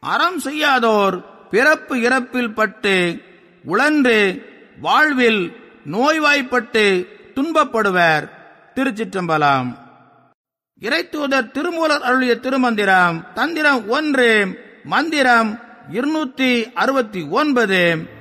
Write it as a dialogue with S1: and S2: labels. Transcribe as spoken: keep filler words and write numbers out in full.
S1: அறம் செய்யாதோர் பிறப்பு இறப்பில் பட்டு உழன்று வாழ்வில் நோய்வாய்ப்பட்டு துன்பப்படுவர். திருச்சிற்றம்பலம். இறைத்தூதர் திருமூலர் அருளிய திருமந்திரம் தந்திரம் ஒன்று, மந்திரம் இருநூற்றி அறுபத்தி ஒன்பது.